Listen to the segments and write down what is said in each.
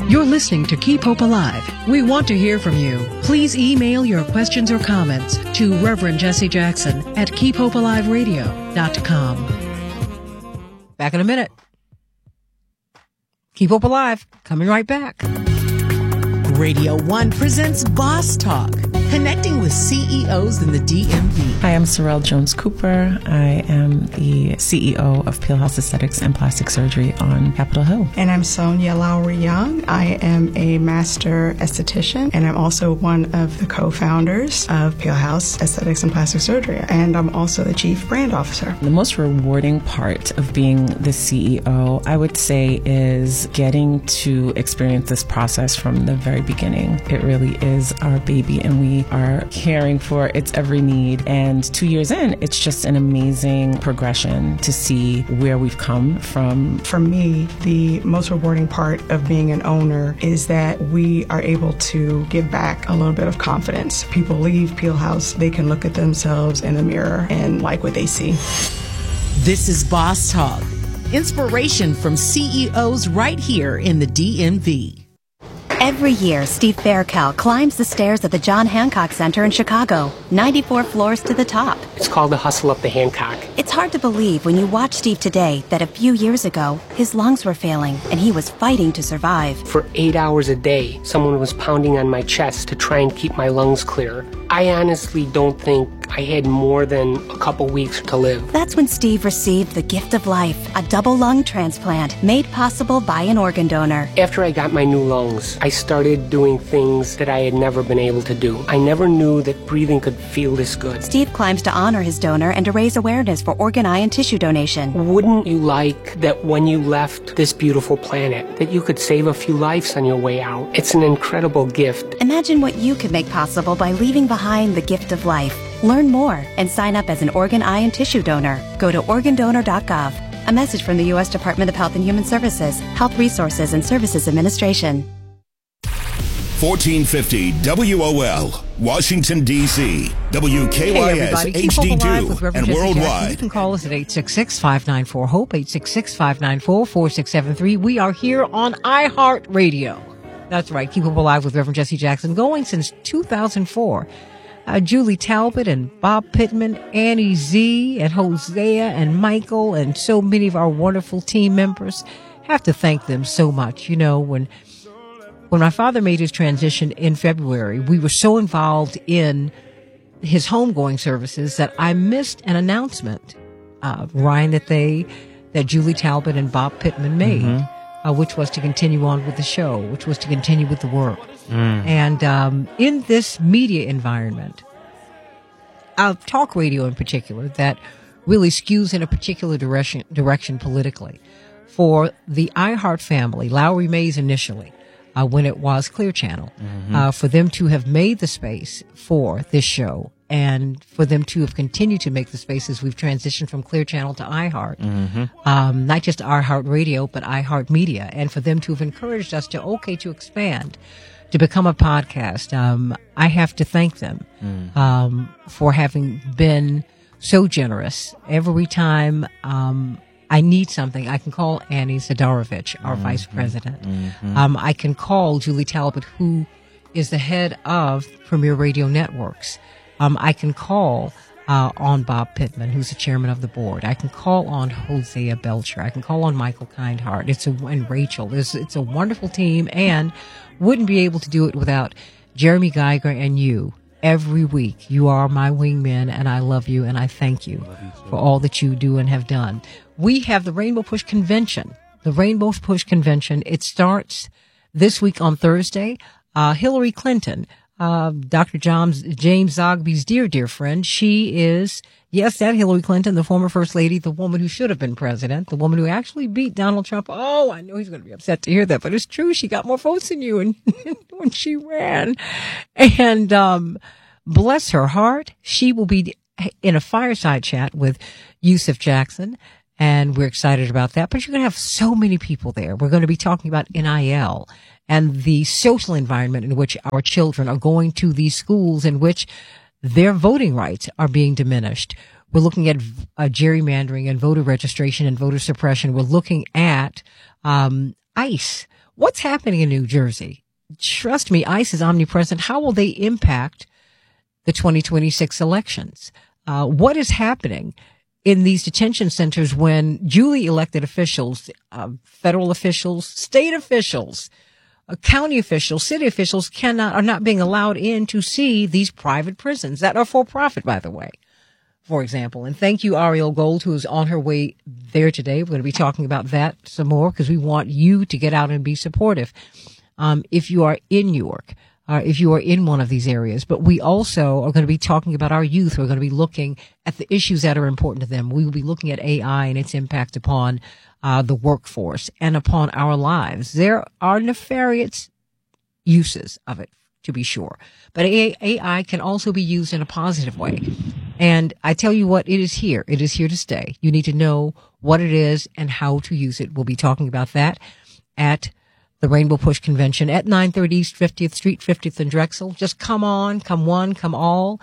You're listening to Keep Hope Alive. We want to hear from you. Please email your questions or comments to Reverend Jesse Jackson at keephopealiveradio.com. Back in a minute. Keep Hope Alive. Coming right back. Radio 1 presents Boss Talk, connecting with CEOs in the DMV. Hi, I'm Sorrel Jones-Cooper. I am the CEO of Peel House Aesthetics and Plastic Surgery on Capitol Hill. And I'm Sonia Lowry-Young. I am a master esthetician, and I'm also one of the co-founders of Peel House Aesthetics and Plastic Surgery. And I'm also the chief brand officer. The most rewarding part of being the CEO, I would say, is getting to experience this process from the very beginning. It really is our baby, and we are caring for its every need. And 2 years in, it's just an amazing progression to see where we've come from. For me, the most rewarding part of being an owner is that we are able to give back a little bit of confidence. People leave Peel House, they can look at themselves in the mirror and like what they see. This is Boss Talk, inspiration from CEOs right here in the DMV. Every year, Steve Faircal climbs the stairs at the John Hancock Center in Chicago, 94 floors to the top. It's called the Hustle Up the Hancock. It's hard to believe when you watch Steve today that a few years ago, his lungs were failing and he was fighting to survive. For 8 hours a day, someone was pounding on my chest to try and keep my lungs clear. I honestly don't think I had more than a couple weeks to live. That's when Steve received the gift of life, a double lung transplant made possible by an organ donor. After I got my new lungs, I started doing things that I had never been able to do. I never knew that breathing could feel this good. Steve climbs to honor his donor and to raise awareness for organ, eye, and tissue donation. Wouldn't you like that when you left this beautiful planet, that you could save a few lives on your way out? It's an incredible gift. Imagine what you could make possible by leaving behind the gift of life. Learn more and sign up as an organ, eye, and tissue donor. Go to organdonor.gov. A message from the U.S. Department of Health and Human Services, Health Resources and Services Administration. 1450 WOL, Washington, D.C., WKYS HD2, and worldwide. You can call us at 866-594-HOPE, 866-594-4673. We are here on iHeartRadio. That's right, Keep Hope Alive with Reverend Jesse Jackson, going since 2004. Julie Talbot and Bob Pittman, Annie Z and Hosea and Michael and so many of our wonderful team members. Have to thank them so much. You know, when my father made his transition in February, we were so involved in his homegoing services that I missed an announcement, Ryan, that Julie Talbot and Bob Pittman made, which was to continue on with the show, which was to continue with the work. And in this media environment, talk radio in particular, that really skews in a particular direction politically, for the iHeart family, Lowry Mays initially, when it was Clear Channel, for them to have made the space for this show, and for them to have continued to make the space as we've transitioned from Clear Channel to iHeart, not just iHeart Radio, but iHeart Media, and for them to have encouraged us to expand, to become a podcast. I have to thank them for having been so generous. Every time I need something, I can call Annie Sidarovich, our vice president. I can call Julie Talbot, who is the head of Premier Radio Networks. I can call on Bob Pittman, who's the chairman of the board. I can call on Hosea Belcher. I can call on Michael Kindheart. And Rachel. It's a wonderful team, and wouldn't be able to do it without Jeremy Geiger and you. Every week, you are my wingmen, and I love you, and I thank you for all that you do and have done. We have the Rainbow Push Convention. The Rainbow Push Convention, it starts this week on Thursday. Hillary Clinton, Dr. James Zogby's dear friend. She is, yes, that Hillary Clinton, the former First Lady, the woman who should have been president, the woman who actually beat Donald Trump. Oh, I know he's going to be upset to hear that, but it's true. She got more votes than you when she ran. And bless her heart, she will be in a fireside chat with Yusuf Jackson, and we're excited about that. But you're going to have so many people there. We're going to be talking about NIL and the social environment in which our children are going to these schools in which their voting rights are being diminished. We're looking at gerrymandering and voter registration and voter suppression. We're looking at ICE, What's happening in New Jersey? Trust me, ICE is omnipresent. How will they impact the 2026 elections? What is happening in these detention centers when duly elected officials, federal officials, state officials, county officials, city officials are not being allowed in to see these private prisons that are for profit, by the way, for example. And thank you, Ariel Gold, who is on her way there today. We're going to be talking about that some more because we want you to get out and be supportive. If you are in Newark, if you are in one of these areas, but we also are going to be talking about our youth. We're going to be looking at the issues that are important to them. We will be looking at AI and its impact upon the workforce and upon our lives. There are nefarious uses of it, to be sure, but AI can also be used in a positive way. And I tell you what, it is here. It is here to stay. You need to know what it is and how to use it. We'll be talking about that at the Rainbow Push Convention at 930 East 50th Street, 50th and Drexel. Just come on, come one, come all.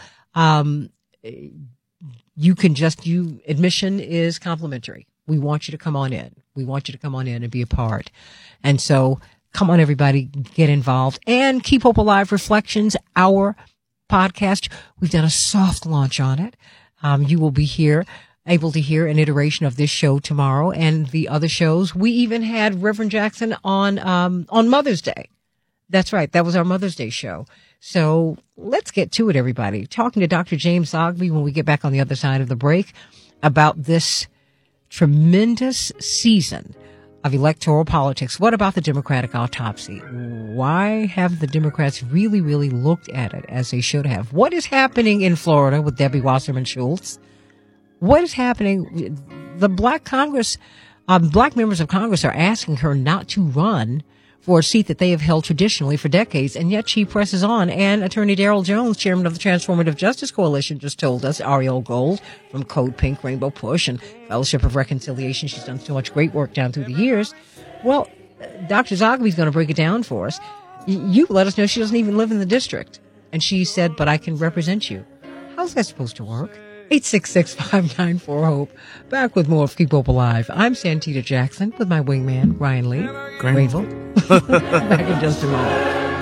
Admission is complimentary. We want you to come on in. We want you to come on in and be a part. And so come on, everybody, get involved. And Keep Hope Alive Reflections, our podcast. We've done a soft launch on it. You will be able to hear an iteration of this show tomorrow and the other shows. We even had Reverend Jackson on Mother's Day. That's right. That was our Mother's Day show. So let's get to it, everybody. Talking to Dr. James Zogby when we get back on the other side of the break about this tremendous season of electoral politics. What about the Democratic autopsy? Why have the Democrats really, really looked at it as they should have? What is happening in Florida with Debbie Wasserman Schultz? What is happening? The black members of Congress are asking her not to run for a seat that they have held traditionally for decades, and yet she presses on. And Attorney Darrell Jones, chairman of the Transformative Justice Coalition, just told us, Ariel Gold from Code Pink, Rainbow Push, and Fellowship of Reconciliation, she's done so much great work down through the years. Well, Dr. Zogby's going to break it down for us. You let us know she doesn't even live in the district. And she said, but I can represent you. How's that supposed to work? 866-594-HOPE. Back with more of Keep Hope Alive. I'm Santita Jackson with my wingman, Ryan Lee. Grateful. Back in just a moment.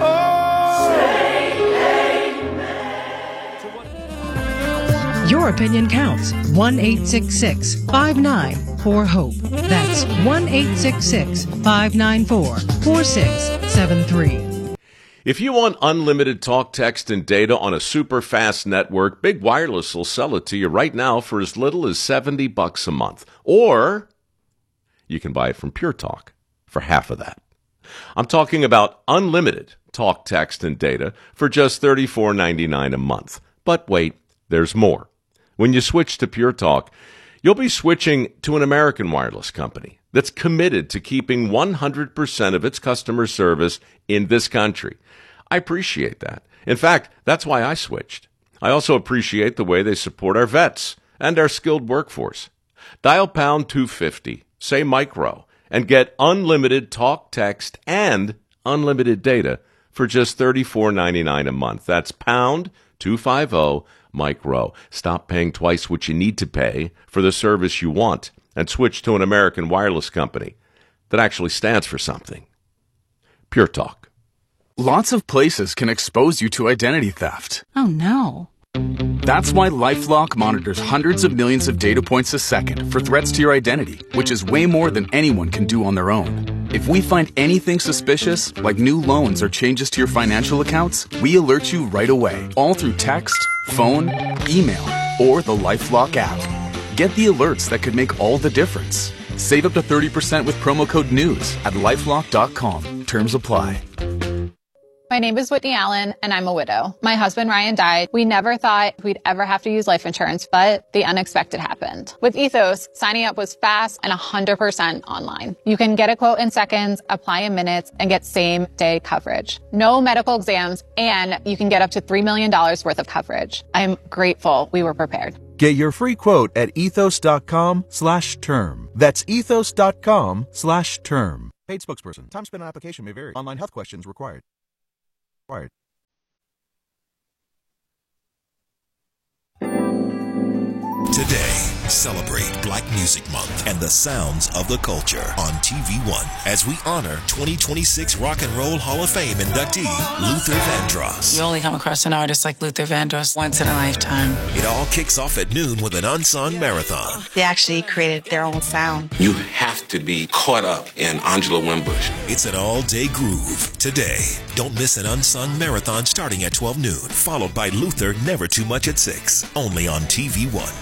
Your opinion counts. 1-866-594-HOPE. That's 1-866-594-4673. If you want unlimited talk, text, and data on a super fast network, Big Wireless will sell it to you right now for as little as $70 a month. Or you can buy it from Pure Talk for half of that. I'm talking about unlimited talk, text, and data for just $34.99 a month. But wait, there's more. When you switch to Pure Talk, you'll be switching to an American wireless company that's committed to keeping 100% of its customer service in this country. I appreciate that. In fact, that's why I switched. I also appreciate the way they support our vets and our skilled workforce. Dial pound 250, say micro, and get unlimited talk, text, and unlimited data for just $34.99 a month. That's pound 250 micro. Stop paying twice what you need to pay for the service you want and switch to an American wireless company that actually stands for something. Pure Talk. Lots of places can expose you to identity theft. Oh, no. That's why LifeLock monitors hundreds of millions of data points a second for threats to your identity, which is way more than anyone can do on their own. If we find anything suspicious, like new loans or changes to your financial accounts, we alert you right away, all through text, phone, email, or the LifeLock app. Get the alerts that could make all the difference. Save up to 30% with promo code NEWS at LifeLock.com. Terms apply. My name is Whitney Allen, and I'm a widow. My husband, Ryan, died. We never thought we'd ever have to use life insurance, but the unexpected happened. With Ethos, signing up was fast and 100% online. You can get a quote in seconds, apply in minutes, and get same-day coverage. No medical exams, and you can get up to $3 million worth of coverage. I'm grateful we were prepared. Get your free quote at ethos.com/term. That's ethos.com/term. Paid spokesperson. Time spent on application may vary. Online health questions required. Today Celebrate Black Music Month and the sounds of the culture on TV1 as we honor 2026 Rock and Roll Hall of Fame inductee Luther Vandross. You only come across an artist like Luther Vandross once in a lifetime. It all kicks off at noon with an unsung marathon. They actually created their own sound. You have to be caught up in Angela Winbush. It's an all-day groove today. Don't miss an unsung marathon starting at 12 noon, followed by Luther Never Too Much at 6, only on TV1.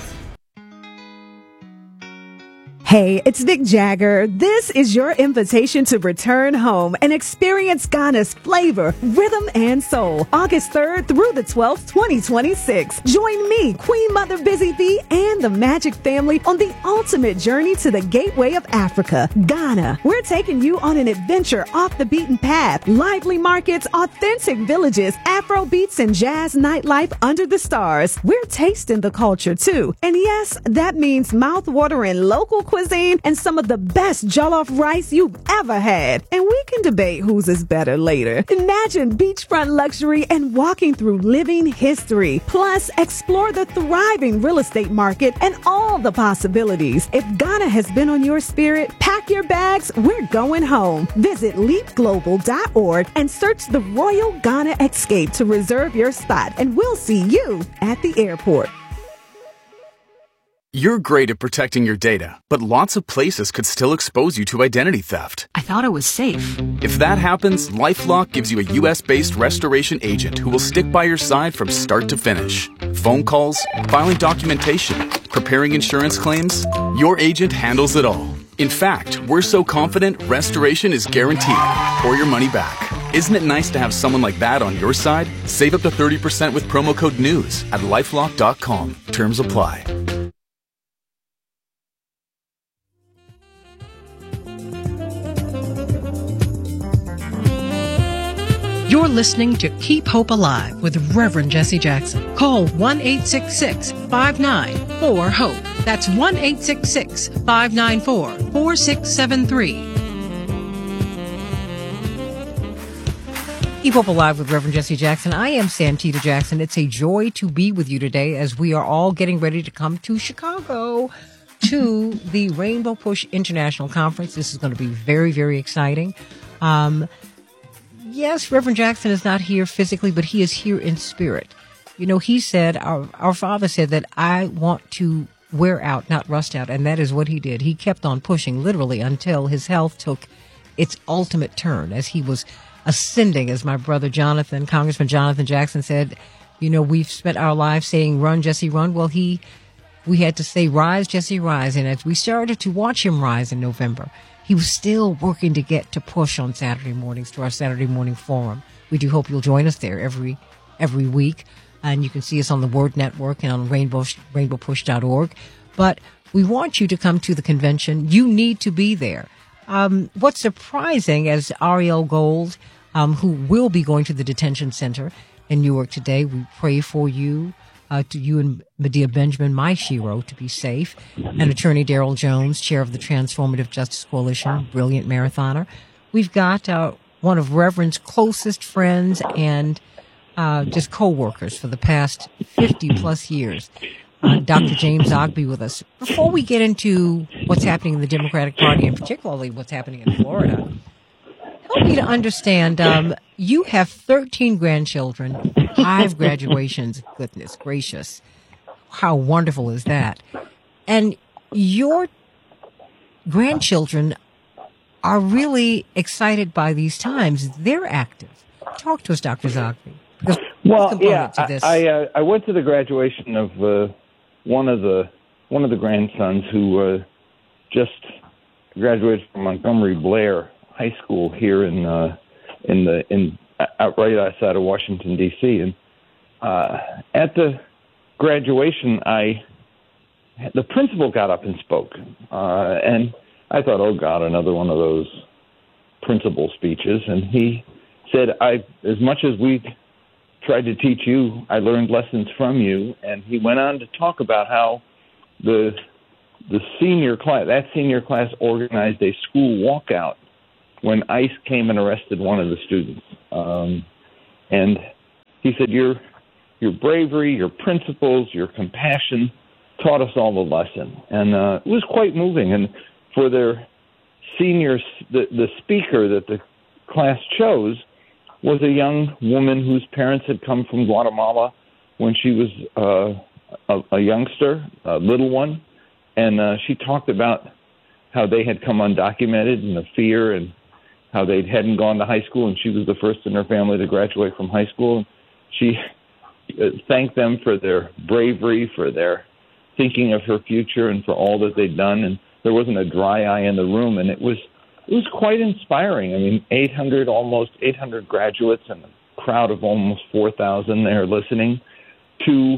Hey, it's Vic Jagger. This is your invitation to return home and experience Ghana's flavor, rhythm, and soul. August 3rd through the 12th, 2026. Join me, Queen Mother Busy Bee, and the Magic Family on the ultimate journey to the gateway of Africa, Ghana. We're taking you on an adventure off the beaten path. Lively markets, authentic villages, Afro beats, and jazz nightlife under the stars. We're tasting the culture, too. And yes, that means mouth-watering local cuisine and some of the best jollof rice you've ever had. And we can debate whose is better later. Imagine beachfront luxury and walking through living history. Plus, explore the thriving real estate market and all the possibilities. If Ghana has been on your spirit, pack your bags. We're going home. Visit leapglobal.org and search the Royal Ghana Escape to reserve your spot. And we'll see you at the airport. You're great at protecting your data, but lots of places could still expose you to identity theft. I thought it was safe. If that happens, LifeLock gives you a U.S.-based restoration agent who will stick by your side from start to finish. Phone calls, filing documentation, preparing insurance claims, your agent handles it all. In fact, we're so confident restoration is guaranteed or your money back. Isn't it nice to have someone like that on your side? Save up to 30% with promo code NEWS at LifeLock.com. Terms apply. You're listening to Keep Hope Alive with Reverend Jesse Jackson. Call 1-866-594-HOPE. That's 1-866-594-4673. Keep Hope Alive with Reverend Jesse Jackson. I am Santita Jackson. It's a joy to be with you today as we are all getting ready to come to Chicago to the Rainbow Push International Conference. This is going to be very, very exciting. Yes, Reverend Jackson is not here physically, but he is here in spirit. You know, he said, our father said that I want to wear out, not rust out. And that is what he did. He kept on pushing literally until his health took its ultimate turn as he was ascending, as my brother Jonathan, Congressman Jonathan Jackson said, you know, we've spent our lives saying, run, Jesse, run. Well, we had to say, rise, Jesse, rise. And as we started to watch him rise in November, he was still working to get to push on Saturday mornings to our Saturday morning forum. We do hope you'll join us there every week. And you can see us on the Word Network and on rainbowpush.org. But we want you to come to the convention. You need to be there. What's surprising, as Ariel Gold, who will be going to the detention center in Newark today, we pray for you. To you and Medea Benjamin, my shiro, to be safe, and Attorney Daryl Jones, chair of the Transformative Justice Coalition, brilliant marathoner. We've got one of Reverend's closest friends and just co-workers for the past 50-plus years, Dr. James Ogby with us. Before we get into what's happening in the Democratic Party, and particularly what's happening in Florida, help me to understand, you have 13 grandchildren, 5 graduations. Goodness gracious. How wonderful is that? And your grandchildren are really excited by these times. They're active. Talk to us, Dr. Zogby. Well, yeah, I went to the graduation of one of the grandsons who just graduated from Montgomery Blair High School here right outside of Washington D.C. And at the graduation, the principal got up and spoke, and I thought, oh God, another one of those principal speeches. And he said, as much as we tried to teach you, I learned lessons from you. And he went on to talk about how the senior class organized a school walkout when ICE came and arrested one of the students. And he said, your bravery, your principles, your compassion taught us all a lesson. And it was quite moving. And for their seniors, the speaker that the class chose was a young woman whose parents had come from Guatemala when she was a youngster, a little one. And she talked about how they had come undocumented and the fear, and how they hadn't gone to high school, and she was the first in her family to graduate from high school. She thanked them for their bravery, for their thinking of her future, and for all that they'd done. And there wasn't a dry eye in the room, and it was quite inspiring. I mean, almost 800 graduates and a crowd of almost 4,000 there listening to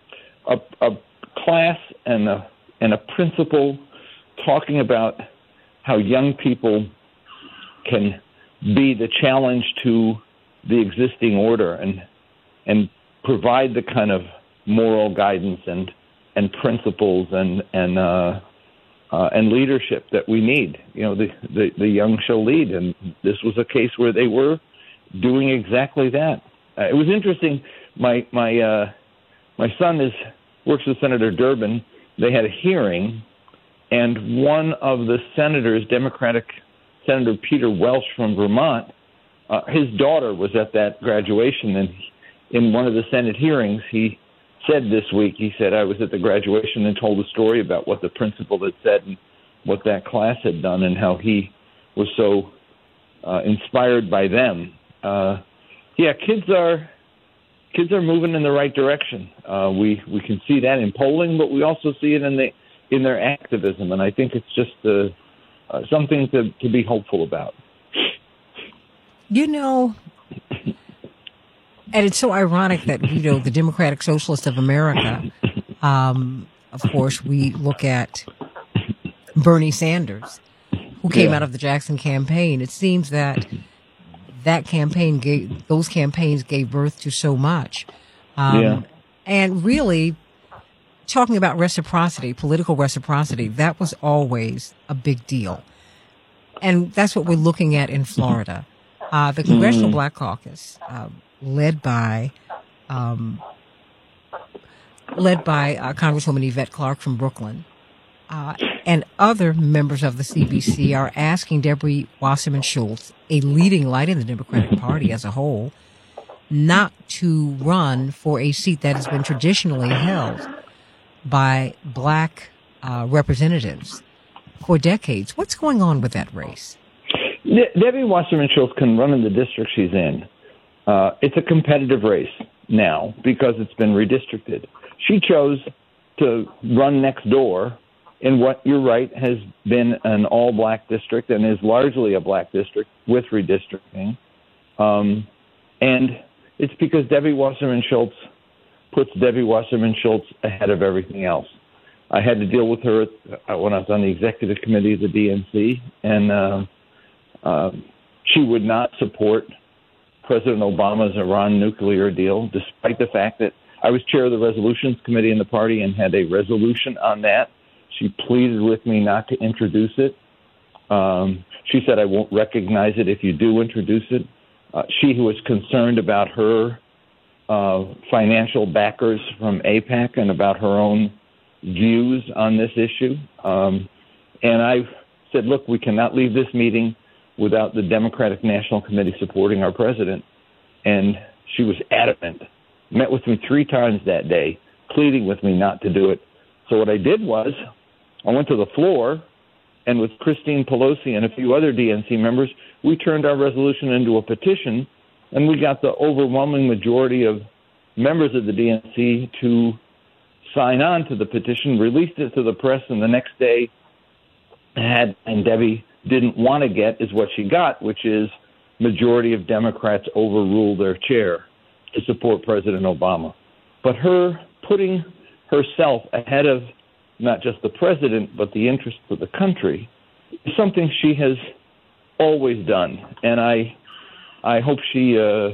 a class and a principal talking about how young people can be the challenge to the existing order and provide the kind of moral guidance and principles and leadership that we need. You know, the young shall lead, and this was a case where they were doing exactly that. It was interesting. My son works with Senator Durbin. They had a hearing, and one of the senators, Democratic Senator Peter Welch from Vermont, his daughter was at that graduation, and in one of the Senate hearings, he said this week, he said, I was at the graduation and told a story about what the principal had said and what that class had done and how he was so inspired by them. Kids are moving in the right direction. We can see that in polling, but we also see it in their activism, and I think it's just something to be hopeful about. You know, and it's so ironic that, the Democratic Socialists of America, of course, we look at Bernie Sanders, who came out of the Jackson campaign. It seems that those campaigns gave birth to so much. And really, talking about reciprocity, political reciprocity, that was always a big deal. And that's what we're looking at in Florida. The Congressional Black Caucus, led by Congresswoman Yvette Clarke from Brooklyn, and other members of the CBC are asking Debbie Wasserman Schultz, a leading light in the Democratic Party as a whole, not to run for a seat that has been traditionally held by black representatives for decades. What's going on with that race? Debbie Wasserman Schultz can run in the district she's in. It's a competitive race now because it's been redistricted. She chose to run next door in what, you're right, has been an all-black district and is largely a black district with redistricting. And it's because Debbie Wasserman Schultz puts Debbie Wasserman Schultz ahead of everything else. I had to deal with her when I was on the executive committee of the DNC, and she would not support President Obama's Iran nuclear deal, despite the fact that I was chair of the resolutions committee in the party and had a resolution on that. She pleaded with me not to introduce it. She said, I won't recognize it if you do introduce it. She who was concerned about her financial backers from AIPAC and about her own views on this issue. And I said, look, we cannot leave this meeting without the Democratic National Committee supporting our president. And she was adamant, met with me 3 times that day, pleading with me not to do it. So what I did was I went to the floor, and with Christine Pelosi and a few other DNC members, we turned our resolution into a petition, and we got the overwhelming majority of members of the DNC to sign on to the petition, released it to the press, and the next day and Debbie didn't want to get is what she got, which is majority of Democrats overrule their chair to support President Obama. But her putting herself ahead of not just the president, but the interests of the country is something she has always done. And I hope she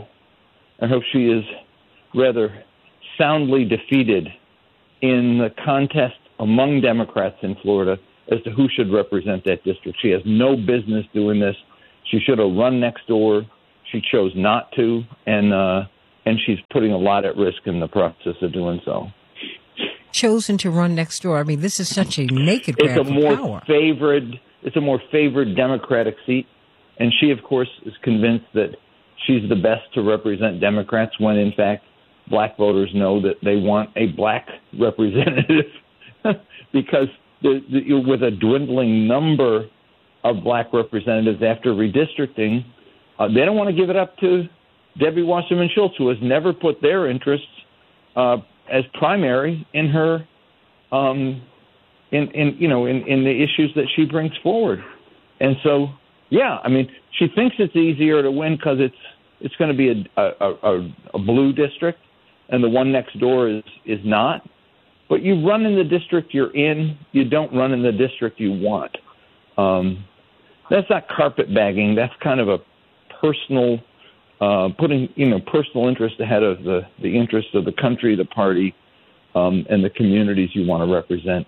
is rather soundly defeated in the contest among Democrats in Florida as to who should represent that district. She has no business doing this. She should have run next door. She chose not to, and she's putting a lot at risk in the process of doing so. chosen to run next door? I mean, this is such a naked grab It's a more favored Democratic seat, and she, of course, is convinced that she's the best to represent Democrats when, in fact, black voters know that they want a black representative because with a dwindling number of black representatives after redistricting, they don't want to give it up to Debbie Wasserman Schultz, who has never put their interests as primary in her in the issues that she brings forward. And so, yeah, I mean, she thinks it's easier to win because it's going to be a blue district, and the one next door is not. But you run in the district you're in. You don't run in the district you want. That's not carpetbagging. That's kind of a personal putting personal interest ahead of the interests of the country, the party, and the communities you want to represent.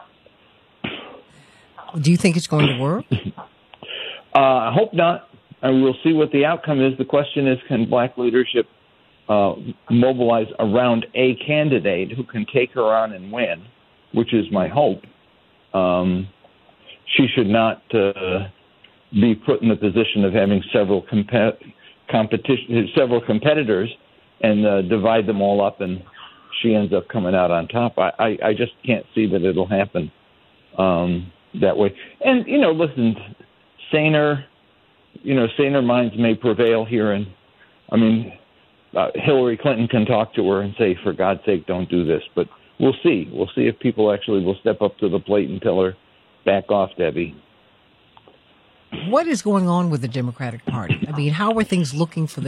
Do you think it's going to work? I hope not. And we'll see what the outcome is. The question is, can black leadership mobilize around a candidate who can take her on and win, which is my hope. She should not be put in the position of having several competitors and divide them all up, and she ends up coming out on top. I just can't see that it'll happen that way. And listen, saner minds may prevail here, and I mean, Hillary Clinton can talk to her and say, for God's sake, don't do this. But we'll see. We'll see if people actually will step up to the plate and tell her, back off, Debbie. What is going on with the Democratic Party? I mean, how are things looking for the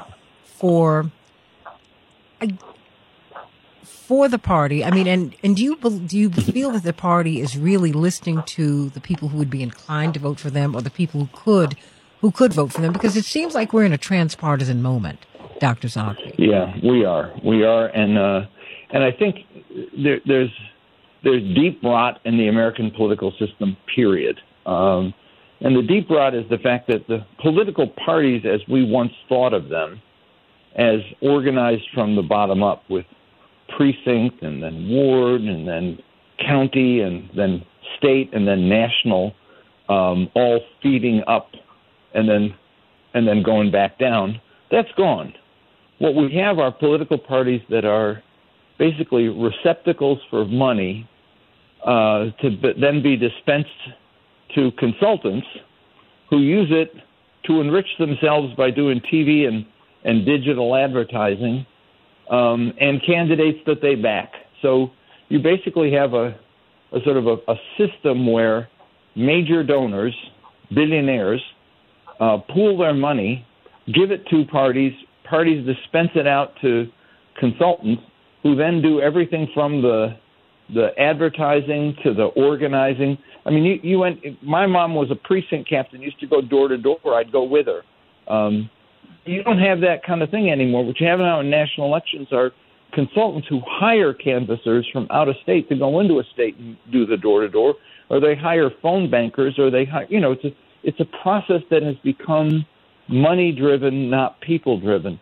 party? I mean, and do you feel that the party is really listening to the people who would be inclined to vote for them, or the people who could vote for them? Because it seems like we're in a transpartisan moment, Dr. Zogby. Yeah, we are, and I think there's deep rot in the American political system. Period. And the deep rot is the fact that the political parties, as we once thought of them, as organized from the bottom up with precinct and then ward and then county and then state and then national, all feeding up and then going back down, that's gone. What we have are political parties that are basically receptacles for money to then be dispensed to consultants who use it to enrich themselves by doing TV and digital advertising and candidates that they back. So you basically have a sort of a system where major donors, billionaires, pool their money, give it to parties dispense it out to consultants who then do everything from the advertising to the organizing. I mean, you went. My mom was a precinct captain, used to go door to door. I'd go with her. You don't have that kind of thing anymore. What you have now in national elections are consultants who hire canvassers from out of state to go into a state and do the door to door, or they hire phone bankers, or they hire. It's a process that has become money driven, not people driven.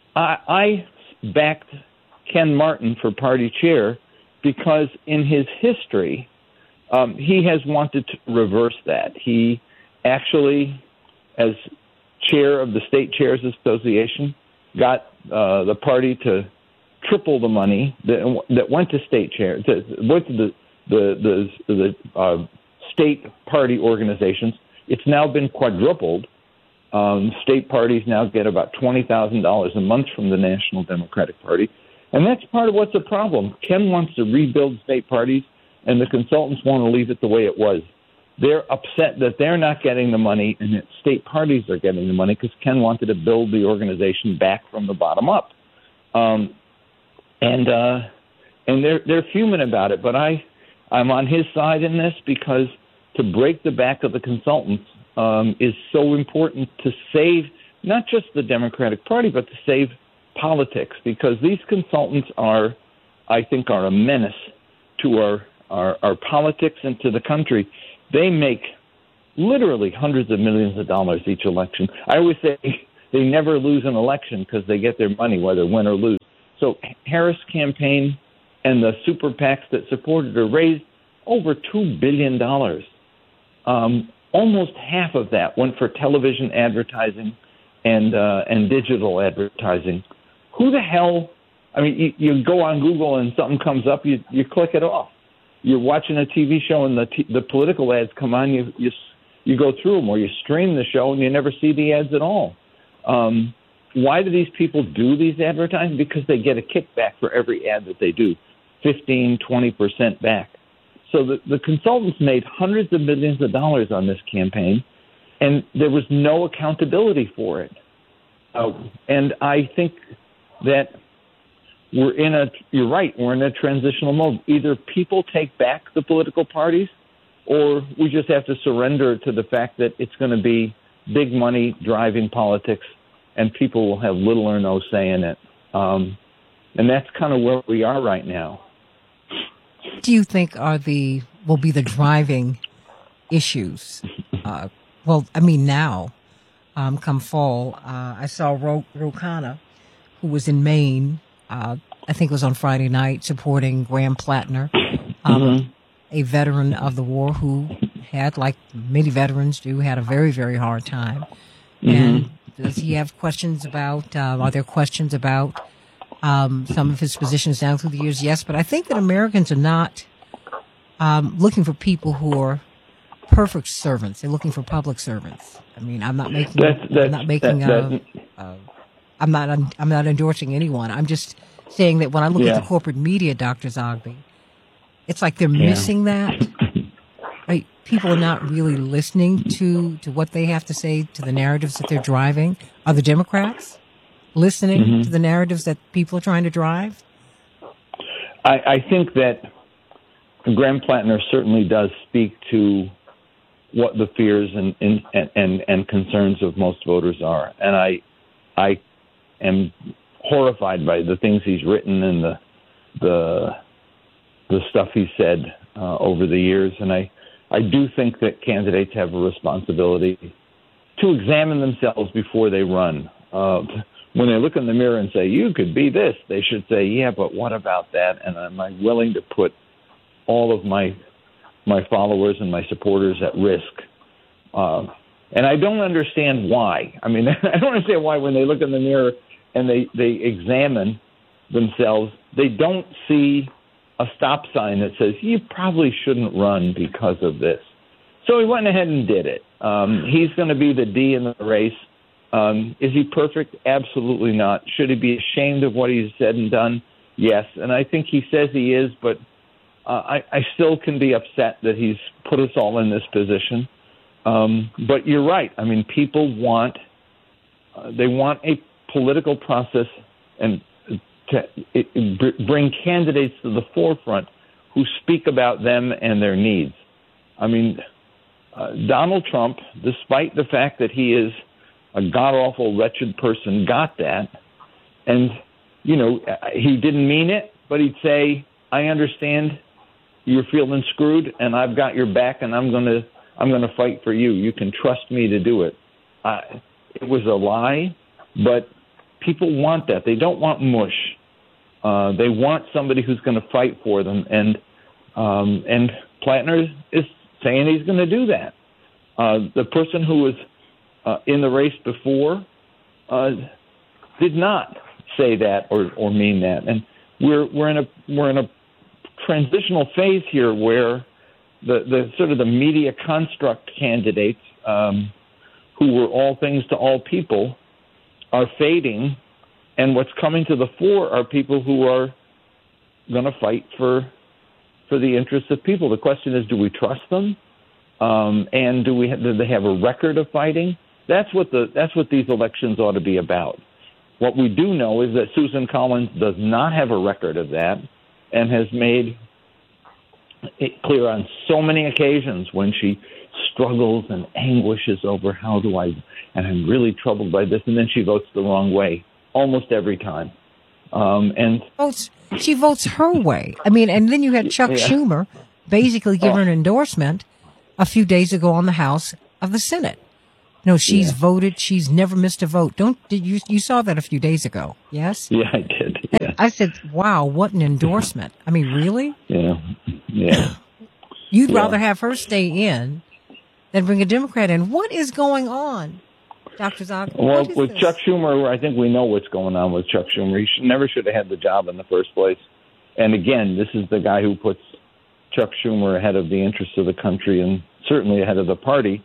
I backed Ken Martin for party chair because in his history, he has wanted to reverse that. He actually, as chair of the State Chairs Association, got the party to triple the money that went to state chair, went to the state party organizations. It's now been quadrupled. State parties now get about $20,000 a month from the National Democratic Party. And that's part of what's a problem. Ken wants to rebuild state parties, and the consultants want to leave it the way it was. They're upset that they're not getting the money and that state parties are getting the money because Ken wanted to build the organization back from the bottom up. And they're fuming about it. But I'm on his side in this because to break the back of the consultants is so important to save not just the Democratic Party, but to save politics, because these consultants are a menace to our politics and to the country. They make literally hundreds of millions of dollars each election. I always say they never lose an election because they get their money, whether win or lose. So Harris' campaign and the super PACs that supported her raised over $2 billion. Almost half of that went for television advertising and digital advertising. Who the hell? I mean, you go on Google and something comes up, you click it off. You're watching a TV show and the political ads come on, you go through them, or you stream the show and you never see the ads at all. Why do these people do these advertising? Because they get a kickback for every ad that they do, 15, 20% back. So the consultants made hundreds of millions of dollars on this campaign, and there was no accountability for it. And I think that you're right, we're in a transitional mode. Either people take back the political parties, or we just have to surrender to the fact that it's going to be big money driving politics, and people will have little or no say in it. And that's kind of where we are right now. Do you think will be the driving issues? Now, come fall, I saw Ro Khanna, who was in Maine, I think it was on Friday night, supporting Graham Plattner, a veteran of the war who had, like many veterans do, had a very, very hard time. And does he have questions about, are there questions about some of his positions down through the years? Yes, but I think that Americans are not looking for people who are perfect servants. They're looking for public servants. I mean, I'm not endorsing anyone. I'm just saying that when I look at the corporate media, Dr. Zogby, it's like they're missing that. Right? People are not really listening to what they have to say, to the narratives that they're driving. Are the Democrats listening to the narratives that people are trying to drive? I think that Graham Plattner certainly does speak to what the fears and concerns of most voters are. And I am horrified by the things he's written and the stuff he said over the years. And I do think that candidates have a responsibility to examine themselves before they run. When they look in the mirror and say, you could be this, they should say, yeah, but what about that? And am I willing to put all of my followers and my supporters at risk? And I don't understand why. I mean, I don't understand why when they look in the mirror and they examine themselves, they don't see a stop sign that says, you probably shouldn't run because of this. So he went ahead and did it. He's going to be the D in the race. Is he perfect? Absolutely not. Should he be ashamed of what he's said and done? Yes. And I think he says he is, but I still can be upset that he's put us all in this position. But you're right. I mean, people want a political process and to bring candidates to the forefront who speak about them and their needs. I mean, Donald Trump, despite the fact that he is a god-awful, wretched person, got that. And, he didn't mean it, but he'd say, I understand you're feeling screwed, and I've got your back, and I'm going to fight for you. You can trust me to do it. It was a lie, but people want that. They don't want mush. They want somebody who's going to fight for them, and Plattner is saying he's going to do that. The person who was in the race before did not say that or mean that, and we're in a transitional phase here where the sort of the media construct candidates who were all things to all people are fading, and what's coming to the fore are people who are going to fight for the interests of people. The question is, do we trust them? And do they have a record of fighting? That's what these elections ought to be about. What we do know is that Susan Collins does not have a record of that, and has made it clear on so many occasions when she struggles and anguishes over and I'm really troubled by this, and then she votes the wrong way almost every time. She votes her way. I mean, and then you had Chuck Schumer basically give her an endorsement a few days ago on the House of the Senate. She's voted. She's never missed a vote. You saw that a few days ago? Yes. Yeah, I did. I said, wow, what an endorsement. I mean, really? Yeah. You'd rather have her stay in than bring a Democrat in. What is going on, Dr. Zog? Well, with this? Chuck Schumer, I think we know what's going on with Chuck Schumer. He never should have had the job in the first place. And again, this is the guy who puts Chuck Schumer ahead of the interests of the country and certainly ahead of the party.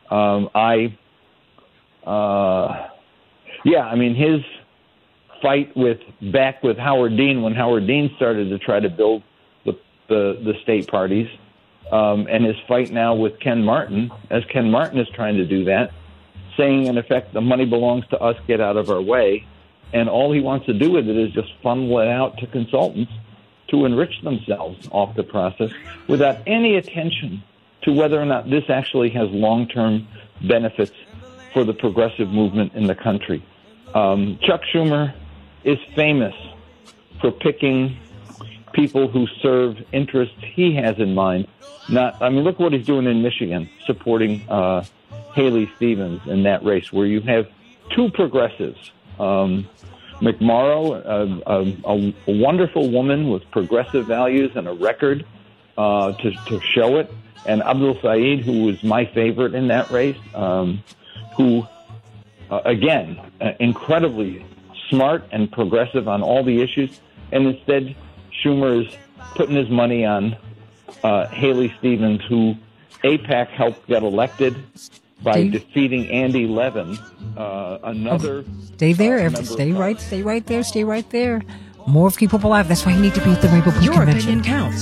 His fight back with Howard Dean when Howard Dean started to try to build the state parties, and his fight now with Ken Martin, as Ken Martin is trying to do that, saying in effect the money belongs to us, get out of our way, and all he wants to do with it is just funnel it out to consultants to enrich themselves off the process without any attention to whether or not this actually has long-term benefits for the progressive movement in the country. Chuck Schumer is famous for picking people who serve interests he has in mind. Look what he's doing in Michigan, supporting Haley Stevens in that race, where you have two progressives. McMorrow, a wonderful woman with progressive values and a record to show it, and Abdul Saeed, who was my favorite in that race, who, again, incredibly smart and progressive on all the issues, and instead Schumer is putting his money on Haley Stevens, who AIPAC helped get elected by defeating Andy Levin, another... Stay there. Stay right there. More of Keep Hope Alive. That's why you need to be at the Rainbow Push Your Convention. opinion counts.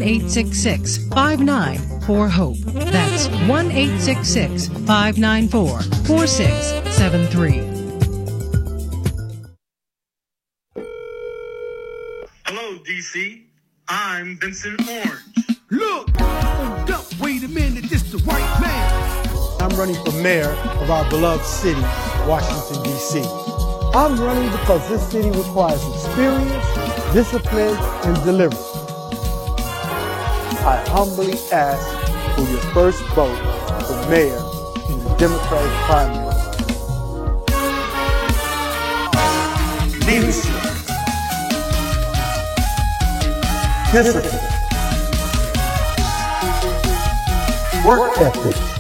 1-866-59-4-HOPE. That's 1-866-594-4673. Hello, DC. I'm Vincent Orange. Look! Hold up, wait a minute, this the right man. I'm running for mayor of our beloved city, Washington, D.C. I'm running because this city requires experience, discipline, and deliverance. I humbly ask for your first vote for mayor in the Democratic primary. Leadership. Discipline. Work ethic.